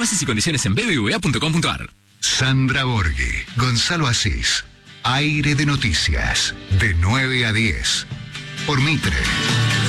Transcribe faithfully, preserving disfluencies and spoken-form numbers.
Bases y condiciones en b b v a punto com punto a r. Sandra Borghi, Gonzalo Asís. Aire de Noticias, de nueve a diez. Por Mitre.